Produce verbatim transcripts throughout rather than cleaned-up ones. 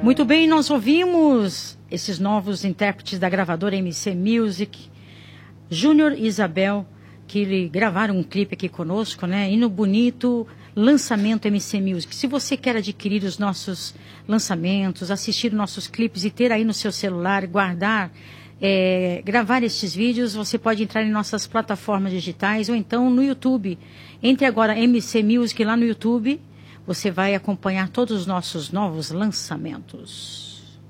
Muito bem, nós ouvimos esses novos intérpretes da gravadora M C Music, Júnior e Isabel, que gravaram um clipe aqui conosco, né? E no bonito lançamento M C Music. Se você quer adquirir os nossos lançamentos, assistir nossos clipes e ter aí no seu celular, guardar, é, gravar estes vídeos, você pode entrar em nossas plataformas digitais ou então no YouTube. Entre agora M C Music lá no YouTube, você vai acompanhar todos os nossos novos lançamentos.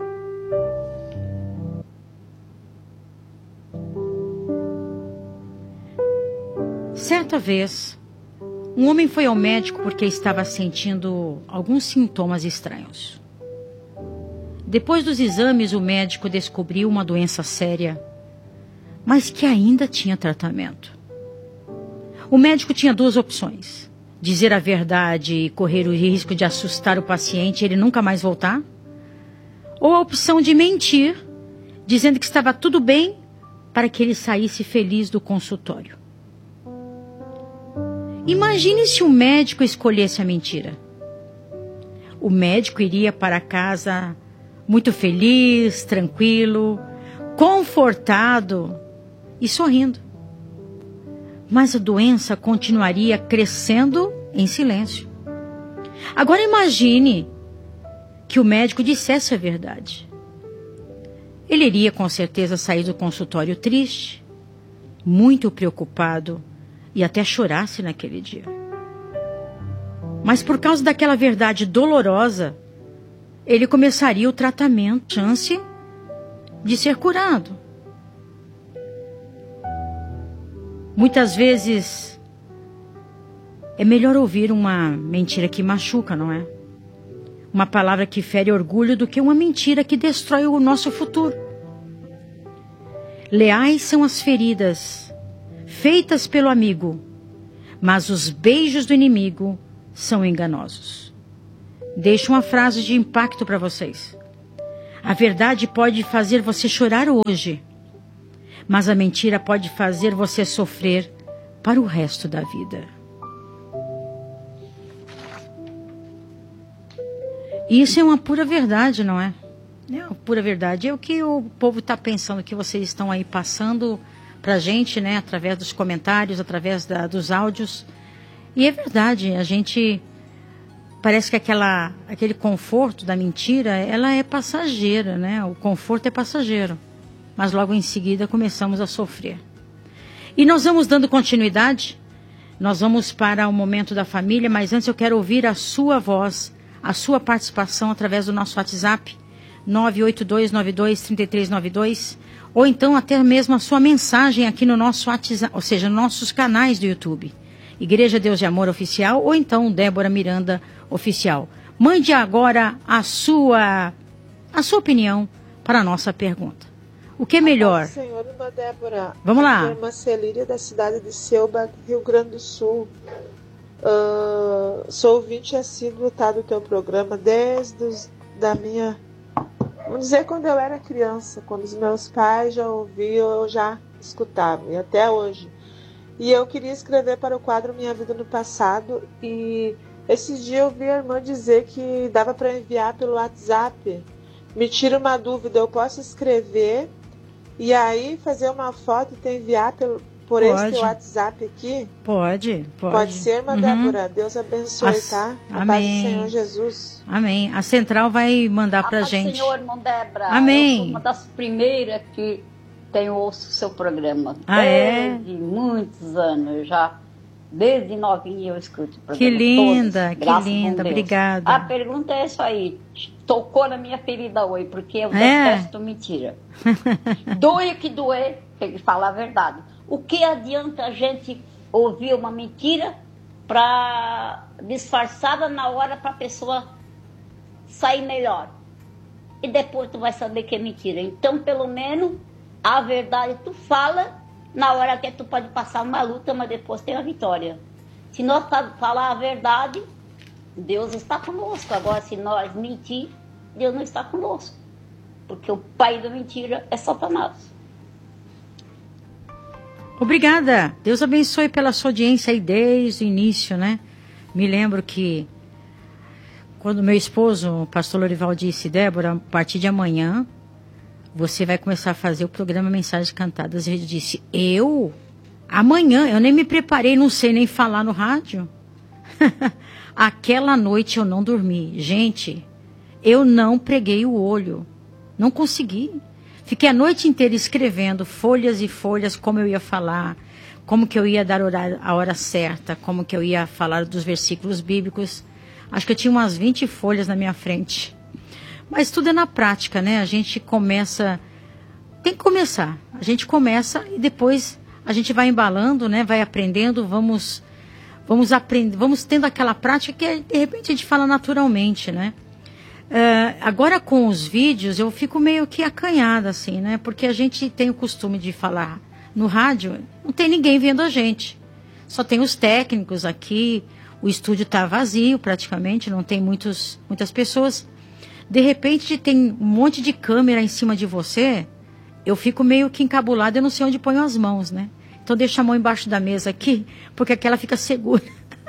Certa vez, um homem foi ao médico porque estava sentindo alguns sintomas estranhos. Depois dos exames, o médico descobriu uma doença séria, mas que ainda tinha tratamento. O médico tinha duas opções: dizer a verdade e correr o risco de assustar o paciente e ele nunca mais voltar, ou a opção de mentir, dizendo que estava tudo bem para que ele saísse feliz do consultório. Imagine se o médico escolhesse a mentira. O médico iria para casa muito feliz, tranquilo, confortado e sorrindo. Mas a doença continuaria crescendo em silêncio. Agora imagine que o médico dissesse a verdade. Ele iria com certeza sair do consultório triste, muito preocupado, e até chorasse naquele dia. Mas por causa daquela verdade dolorosa, ele começaria o tratamento, chance de ser curado. Muitas vezes é melhor ouvir uma mentira que machuca, não é? Uma palavra que fere orgulho do que uma mentira que destrói o nosso futuro. Leais são as feridas feitas pelo amigo, mas os beijos do inimigo são enganosos. Deixo uma frase de impacto para vocês. A verdade pode fazer você chorar hoje, mas a mentira pode fazer você sofrer para o resto da vida. Isso é uma pura verdade, não é? É uma pura verdade. É o que o povo está pensando, que vocês estão aí passando para a gente, né, através dos comentários, através da, dos áudios. E é verdade, a gente parece que aquela, aquele conforto da mentira, ela é passageira, né? O conforto é passageiro, mas logo em seguida começamos a sofrer. E nós vamos dando continuidade, nós vamos para o momento da família, mas antes eu quero ouvir a sua voz, a sua participação através do nosso WhatsApp, nove oito dois nove dois três três nove dois, ou então até mesmo a sua mensagem aqui no nosso WhatsApp, ou seja, nossos canais do YouTube. Igreja Deus de Amor Oficial, ou então Débora Miranda Oficial. Mande agora a sua, a sua opinião para a nossa pergunta. O que é melhor? Olá, senhor, irmã Débora. Vamos lá. Aqui é a irmã Celíria, da cidade de Selba, Rio Grande do Sul. Uh, sou ouvinte assíduo, tá, do teu programa desde os, da minha... Vamos dizer, quando eu era criança, quando os meus pais já ouviam, eu já escutava, e até hoje. E eu queria escrever para o quadro Minha Vida no Passado, e esses dias eu vi a irmã dizer que dava para enviar pelo WhatsApp. Me tira uma dúvida, eu posso escrever e aí fazer uma foto e te enviar pelo, por pode. Esse WhatsApp aqui? Pode, pode. Pode ser, irmã uhum. Débora. Deus abençoe, As... tá? A Amém. paz do Senhor Jesus. Amém. A Central vai mandar pra a gente. Senhor, irmã Débora. Amém. Eu sou uma das primeiras que tem ouço o seu programa. Ah, é? Desde muitos anos já. Desde novinha eu escuto o programa. Que linda, todos, que linda. Obrigada. A pergunta é isso aí. Tocou na minha ferida hoje, porque eu é? detesto mentira. Doe que doer, tem que falar a verdade. O que adianta a gente ouvir uma mentira pra, disfarçada na hora para a pessoa sair melhor? E depois tu vai saber que é mentira. Então, pelo menos, a verdade tu fala na hora que tu pode passar uma luta, mas depois tem a vitória. Se nós falar a verdade, Deus está conosco. Agora, se nós mentir, Deus não está conosco. Porque o pai da mentira é Satanás. Obrigada. Deus abençoe pela sua audiência aí desde o início, né? Me lembro que Quando meu esposo, o pastor Lorival, disse, Débora, a partir de amanhã, você vai começar a fazer o programa Mensagens Cantadas. E ele disse, eu? Amanhã? Eu nem me preparei, não sei nem falar no rádio. Aquela noite eu não dormi. Gente, eu não preguei o olho. Não consegui. Fiquei a noite inteira escrevendo folhas e folhas como eu ia falar, como que eu ia dar a hora certa, como que eu ia falar dos versículos bíblicos. Acho que eu tinha umas vinte folhas na minha frente. Mas tudo é na prática, né? A gente começa... Tem que começar. A gente começa e depois a gente vai embalando, né? Vai aprendendo, vamos... Vamos aprender, vamos tendo aquela prática que de repente a gente fala naturalmente, né? Uh, agora com os vídeos eu fico meio que acanhada, assim, né? Porque a gente tem o costume de falar no rádio, não tem ninguém vendo a gente. Só tem os técnicos aqui, o estúdio está vazio praticamente, não tem muitos, muitas pessoas. De repente tem um monte de câmera em cima de você, eu fico meio que encabulada, eu não sei onde ponho as mãos, né? Então deixa a mão embaixo da mesa aqui, porque aquela fica segura.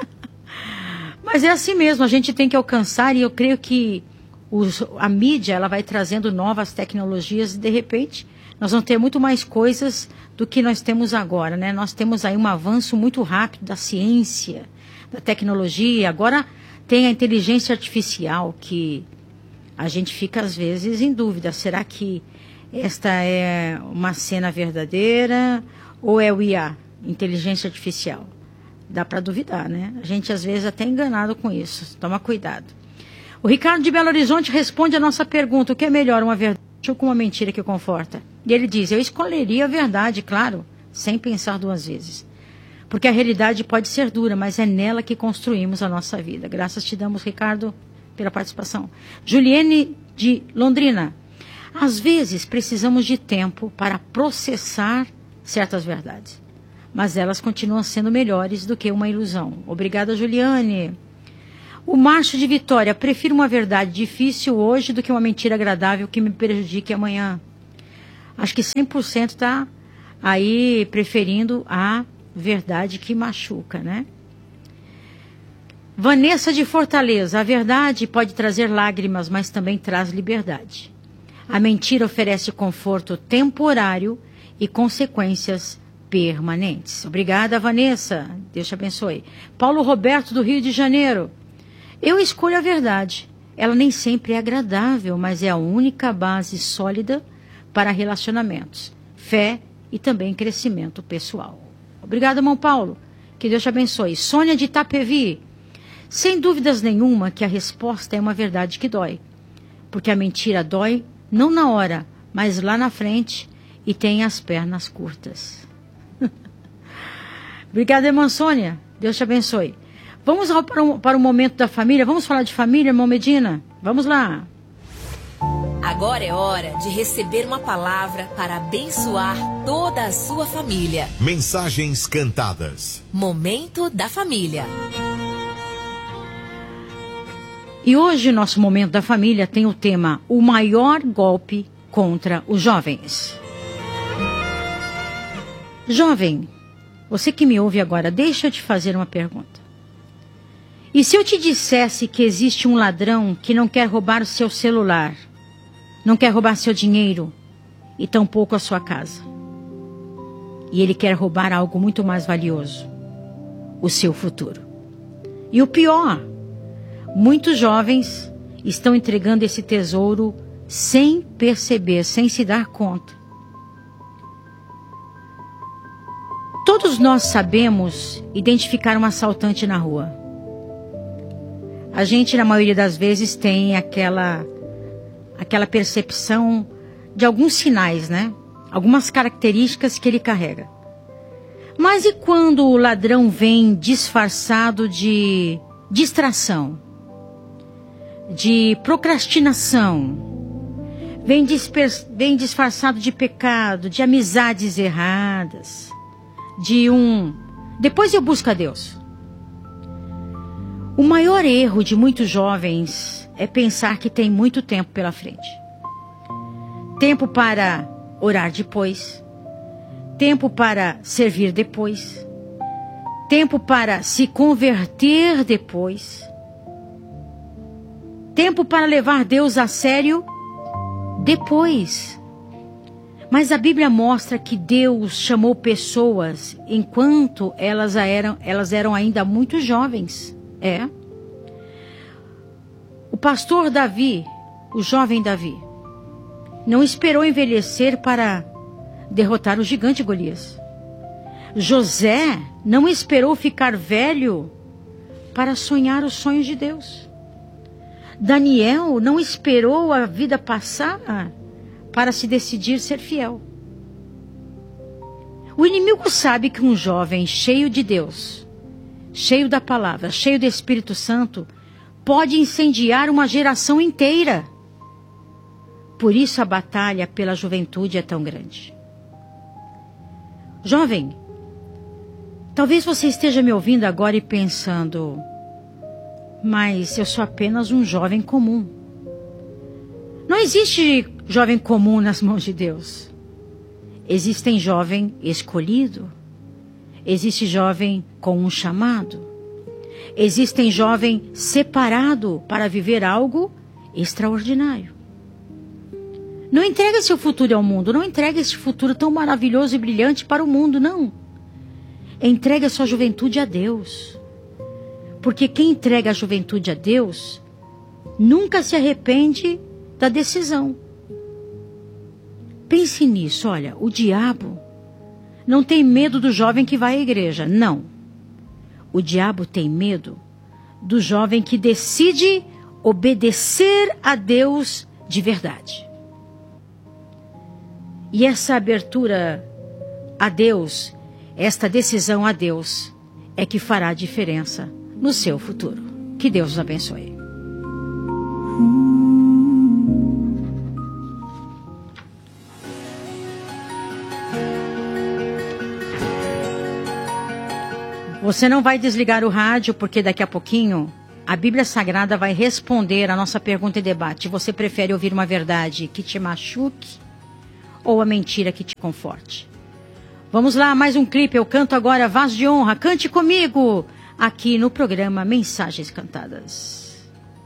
Mas é assim mesmo, a gente tem que alcançar, e eu creio que os, a mídia ela vai trazendo novas tecnologias, e de repente nós vamos ter muito mais coisas do que nós temos agora, né? Nós temos aí um avanço muito rápido da ciência, da tecnologia. Agora tem a inteligência artificial, que a gente fica às vezes em dúvida, será que esta é uma cena verdadeira ou é o I A, inteligência artificial? Dá para duvidar, né? A gente às vezes até é enganado com isso. Toma cuidado. O Ricardo de Belo Horizonte responde a nossa pergunta: o que é melhor, uma verdade ou uma mentira que conforta? E ele diz: eu escolheria a verdade, claro, sem pensar duas vezes. Porque a realidade pode ser dura, mas é nela que construímos a nossa vida. Graças te damos, Ricardo, pela participação. Juliane de Londrina: às vezes precisamos de tempo para processar certas verdades, mas elas continuam sendo melhores do que uma ilusão. Obrigada, Juliane. O Márcio de Vitória: prefiro uma verdade difícil hoje do que uma mentira agradável que me prejudique amanhã. Acho que cem por cento está aí preferindo a verdade que machuca, né? Vanessa de Fortaleza: a verdade pode trazer lágrimas, mas também traz liberdade. A mentira oferece conforto temporário e consequências permanentes. Obrigada, Vanessa. Deus te abençoe. Paulo Roberto, do Rio de Janeiro: eu escolho a verdade. Ela nem sempre é agradável, mas é a única base sólida para relacionamentos, fé e também crescimento pessoal. Obrigada, irmão Paulo. Que Deus te abençoe. Sônia de Itapevi: sem dúvidas nenhuma que a resposta é uma verdade que dói. Porque a mentira dói não na hora, mas lá na frente, e tem as pernas curtas. Obrigada, irmã Sônia. Deus te abençoe. Vamos para o, para o momento da família. Vamos falar de família, irmão Medina? Vamos lá. Agora é hora de receber uma palavra para abençoar toda a sua família. Mensagens cantadas. Momento da família. E hoje, nosso Momento da Família tem o tema: o maior golpe contra os jovens. Jovem, você que me ouve agora, deixa eu te fazer uma pergunta. E se eu te dissesse que existe um ladrão que não quer roubar o seu celular, não quer roubar seu dinheiro e tampouco a sua casa, e ele quer roubar algo muito mais valioso, o seu futuro? E o pior, muitos jovens estão entregando esse tesouro sem perceber, sem se dar conta. Todos nós sabemos identificar um assaltante na rua. A gente, na maioria das vezes, tem aquela, aquela percepção de alguns sinais, né? Algumas características que ele carrega. Mas e quando o ladrão vem disfarçado de distração, de procrastinação, vem, disper- vem disfarçado de pecado, de amizades erradas, de um... depois eu busco a Deus. O maior erro de muitos jovens é pensar que tem muito tempo pela frente. Tempo para orar depois, tempo para servir depois, tempo para se converter depois. tempo para levar Deus a sério depois. Mas a Bíblia mostra que Deus chamou pessoas enquanto elas eram, elas eram ainda muito jovens. É. O pastor Davi, o jovem Davi, não esperou envelhecer para derrotar o gigante Golias. José não esperou ficar velho para sonhar os sonhos de Deus. Daniel não esperou a vida passar para se decidir ser fiel. O inimigo sabe que um jovem cheio de Deus, cheio da palavra, cheio do Espírito Santo, pode incendiar uma geração inteira. Por isso a batalha pela juventude é tão grande. Jovem, talvez você esteja me ouvindo agora e pensando, mas eu sou apenas um jovem comum. Não existe jovem comum nas mãos de Deus. Existem jovem escolhido. Existe jovem com um chamado. Existem jovem separado para viver algo extraordinário. Não entregue seu futuro ao mundo. Não entregue esse futuro tão maravilhoso e brilhante para o mundo, não. Entregue a sua juventude a Deus. Porque quem entrega a juventude a Deus nunca se arrepende da decisão. Pense nisso, olha, o diabo não tem medo do jovem que vai à igreja, não. O diabo tem medo do jovem que decide obedecer a Deus de verdade. E essa abertura a Deus, esta decisão a Deus, é que fará a diferença no seu futuro. Que Deus os abençoe. Você não vai desligar o rádio, porque daqui a pouquinho a Bíblia Sagrada vai responder a nossa pergunta e debate. Você prefere ouvir uma verdade que te machuque ou a mentira que te conforte? Vamos lá, mais um clipe. Eu canto agora Vaso de Honra. Cante comigo aqui no programa Mensagens Cantadas.